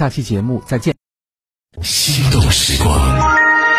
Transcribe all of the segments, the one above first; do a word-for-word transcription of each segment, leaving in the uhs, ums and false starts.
下期节目再见。 心动时光，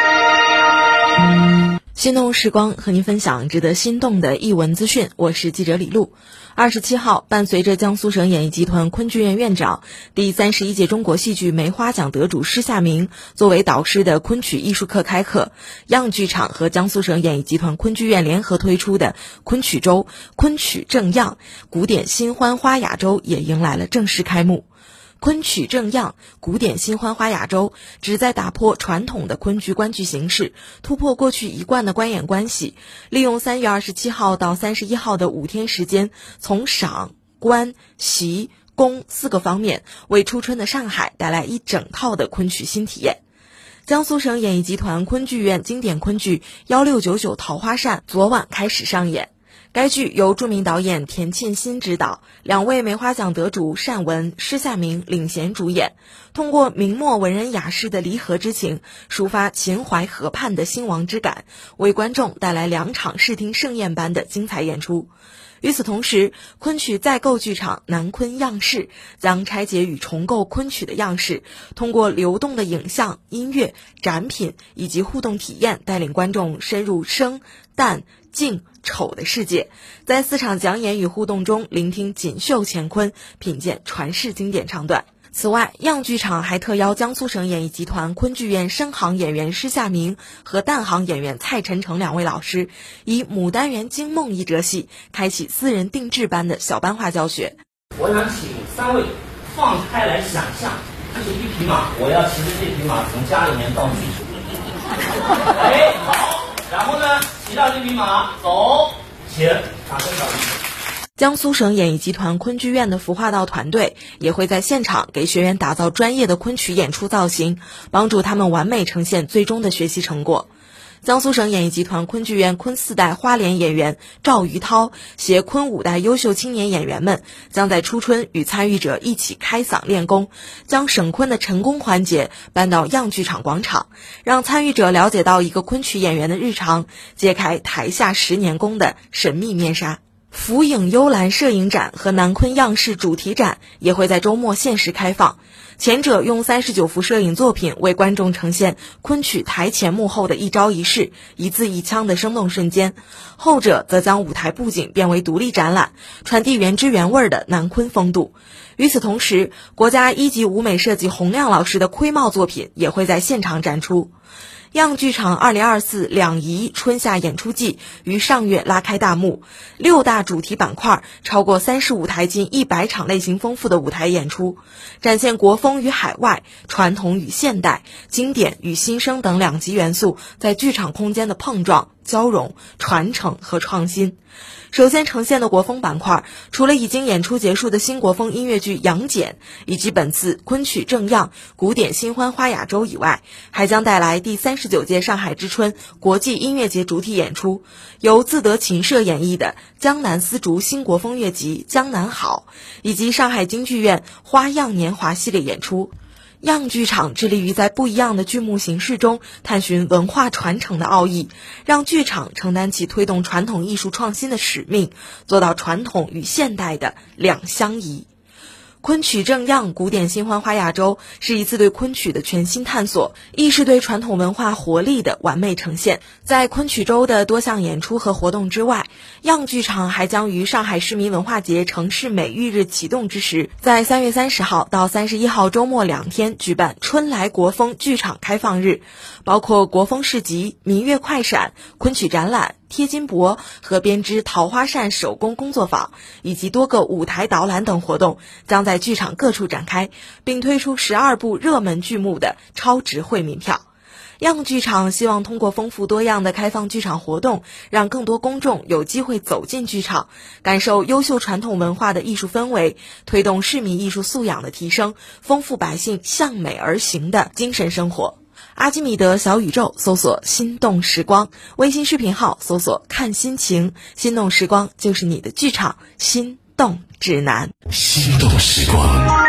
心动时光和您分享值得心动的艺文资讯，我是记者李璐。二十七号，伴随着江苏省演艺集团昆剧院院长、第三十一届中国戏剧梅花奖得主施夏明作为导师的昆曲艺术课开课，样剧场和江苏省演艺集团昆剧院联合推出的昆曲周昆曲正样古典新欢花雅周也迎来了正式开幕。昆曲正样古典新欢花雅周旨在打破传统的昆剧观剧形式，突破过去一贯的观演关系，利用三月二十七号到三十一号的五天时间，从赏、观、习、宫四个方面，为初春的上海带来一整套的昆曲新体验。江苏省演艺集团昆剧院经典昆剧一六九九桃花扇昨晚开始上演。该剧由著名导演田沁鑫执导，两位梅花奖得主单文、施夏明领衔主演，通过明末文人雅士的离合之情，抒发秦淮河畔的兴亡之感，为观众带来两场视听盛宴般的精彩演出。与此同时，昆曲再构剧场南昆样式将拆解与重构昆曲的样式，通过流动的影像、音乐、展品以及互动体验，带领观众深入生、旦、净、丑的世界，在四场讲演与互动中聆听锦绣乾坤，品鉴传世经典唱段。此外，样剧场还特邀江苏省演艺集团昆剧院生行演员施夏明和旦行演员蔡晨成两位老师，以《牡丹园惊梦》一折戏开启私人定制班的小班化教学。 我想请三位放开来想象，这是一匹马，我要骑着这匹马从家里面到剧场。哎，好，然后呢，骑到这匹马走，请掌声鼓励。 江苏省演艺集团昆剧院的服化道团队也会在现场给学员打造专业的昆曲演出造型，帮助他们完美呈现最终的学习成果。江苏省演艺集团昆剧院昆四代花脸演员赵于涛携昆五代优秀青年演员们，将在初春与参与者一起开嗓练功，将省昆的晨功环节搬到样剧场广场，让参与者了解到一个昆曲演员的日常，揭开台下十年功的神秘面纱。浮影幽兰摄影展和南昆样式主题展也会在周末限时开放，前者用三十九幅摄影作品为观众呈现昆曲台前幕后的一招一式、一字一腔的生动瞬间，后者则将舞台布景变为独立展览，传递原汁原味的南昆风度。与此同时，国家一级舞美设计洪亮老师的盔帽作品也会在现场展出。样剧场二零二四两仪春夏演出季于上月拉开大幕，六大主题板块超过三十五台近一百场类型丰富的舞台演出，展现国风与海外、传统与现代、经典与新生等两极元素在剧场空间的碰撞、交融、传承和创新。首先呈现的国风板块，除了已经演出结束的新国风音乐剧《杨戬》以及本次昆曲正样古典新欢花雅周以外，还将带来第三十九届上海之春国际音乐节主体演出，由自得琴社演绎的江南丝竹新国风乐集《江南好》，以及上海京剧院花样年华系列演出。样剧场致力于在不一样的剧目形式中探寻文化传承的奥义，让剧场承担起推动传统艺术创新的使命，做到传统与现代的两相宜。昆曲正样古典新欢花雅周是一次对昆曲的全新探索，亦是对传统文化活力的完美呈现。在昆曲周的多项演出和活动之外，样剧场还将于上海市民文化节城市美育日启动之时，在三月三十号到三十一号周末两天举办春来国风剧场开放日，包括国风市集、民乐快闪、昆曲展览、贴金箔和编织桃花扇手工工作坊，以及多个舞台导览等活动将在剧场各处展开，并推出十二部热门剧目的超值惠民票。样剧场希望通过丰富多样的开放剧场活动，让更多公众有机会走进剧场，感受优秀传统文化的艺术氛围，推动市民艺术素养的提升，丰富百姓向美而行的精神生活。阿基米德小宇宙搜索心动时光，微信视频号搜索看心情，心动时光就是你的剧场心动指南。 心动时光。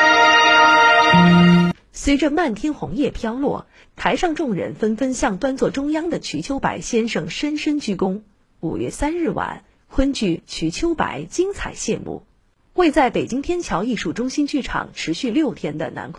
随着漫天红叶飘落，台上众人纷纷向端坐中央的瞿秋白先生深深鞠躬。五月三日晚，昆剧《瞿秋白》精彩谢幕。位在北京天桥艺术中心剧场持续六天的南昆